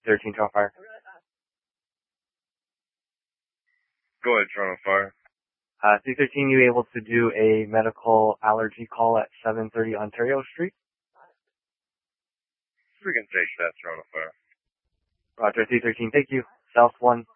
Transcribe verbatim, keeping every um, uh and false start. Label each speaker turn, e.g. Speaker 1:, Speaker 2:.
Speaker 1: thirteen, Toronto Fire.
Speaker 2: Go ahead, Toronto Fire.
Speaker 1: Uh, three thirteen, you able to do a medical allergy call at seven thirty Ontario Street?
Speaker 2: We can take that, Toronto Fire.
Speaker 1: Roger, three thirteen, thank you. South one